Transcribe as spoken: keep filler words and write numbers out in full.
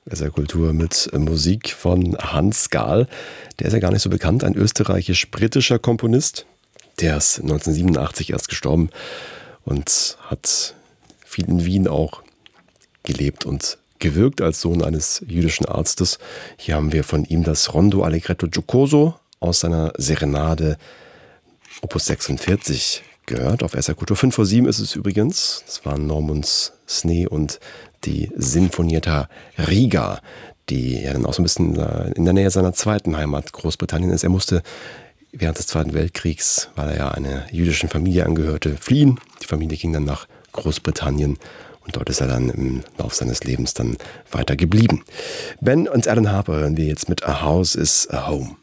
S R Kultur mit Musik von Hans Gahl. Der ist ja gar nicht so bekannt, ein österreichisch-britischer Komponist. Der ist neunzehnhundertsiebenundachtzig erst gestorben und hat viel in Wien auch gelebt und gewirkt als Sohn eines jüdischen Arztes. Hier haben wir von ihm das Rondo Allegretto Giocoso aus seiner Serenade Opus sechsundvierzig gehört. Auf S R Kultur fünf vor sieben ist es übrigens. Das waren Normunds Snee und die Sinfonietta Riga, die ja dann auch so ein bisschen in der Nähe seiner zweiten Heimat Großbritannien ist. Er musste während des Zweiten Weltkriegs, weil er ja einer jüdischen Familie angehörte, fliehen. Die Familie ging dann nach Großbritannien und dort ist er dann im Laufe seines Lebens dann weiter geblieben. Ben und Alan Harper hören wir jetzt mit A House is a Home.